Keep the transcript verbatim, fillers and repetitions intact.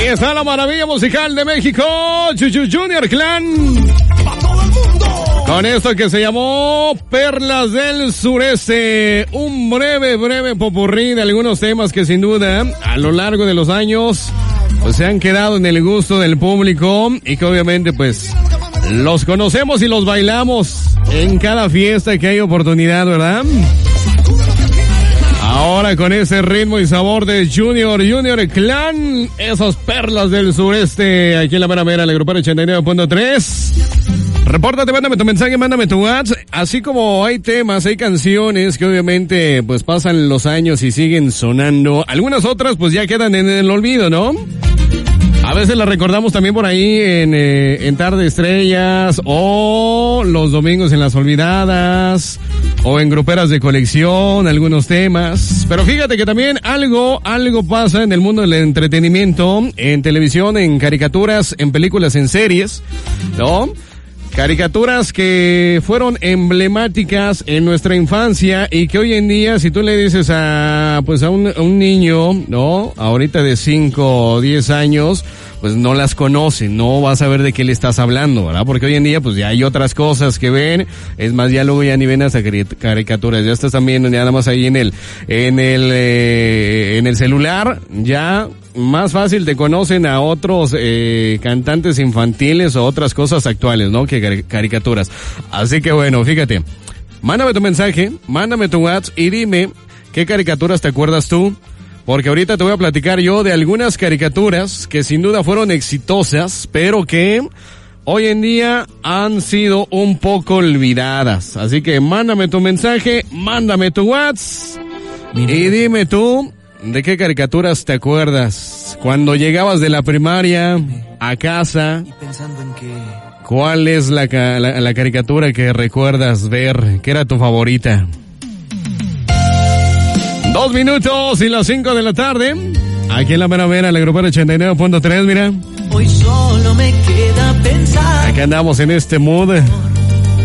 Ahí está la maravilla musical de México, Chuchu Junior Clan. Con esto que se llamó Perlas del Sureste, un breve, breve popurrí de algunos temas que sin duda a lo largo de los años pues se han quedado en el gusto del público y que obviamente pues los conocemos y los bailamos en cada fiesta que hay oportunidad, ¿verdad? Ahora con ese ritmo y sabor de Junior Junior Clan, esas Perlas del Sureste, aquí en la mera mera, el grupo ochenta y nueve punto tres. Repórtate, mándame tu mensaje, mándame tu WhatsApp. Así como hay temas, hay canciones que obviamente pues pasan los años y siguen sonando. Algunas otras pues ya quedan en el olvido, ¿no? A veces las recordamos también por ahí en, eh, en Tarde Estrellas o los domingos en Las Olvidadas o en gruperas de colección, algunos temas. Pero fíjate que también algo, algo pasa en el mundo del entretenimiento, en televisión, en caricaturas, en películas, en series, ¿no? Caricaturas que fueron emblemáticas en nuestra infancia y que hoy en día, si tú le dices a, pues a un, a un niño, ¿no? Ahorita de cinco o diez años, pues no las conoce, no vas a saber de qué le estás hablando, ¿verdad? Porque hoy en día, pues ya hay otras cosas que ven, es más, ya luego ya ni ven hasta caricaturas, ya estás también ya nada más ahí en el, en el, eh, en el celular, ya más fácil te conocen a otros eh, cantantes infantiles o otras cosas actuales, ¿no? Que car- caricaturas. Así que bueno, fíjate, mándame tu mensaje, mándame tu WhatsApp y dime qué caricaturas te acuerdas tú. Porque ahorita te voy a platicar yo de algunas caricaturas que sin duda fueron exitosas, pero que hoy en día han sido un poco olvidadas. Así que mándame tu mensaje, mándame tu WhatsApp y dime tú de qué caricaturas te acuerdas. Cuando llegabas de la primaria a casa, ¿cuál es la, la, la caricatura que recuerdas ver? ¿Qué era tu favorita? Dos minutos y las cinco de la tarde. Aquí en la mera mera, el grupo ochenta y nueve punto tres, mira. Hoy solo me queda pensar. Aquí andamos en este mood.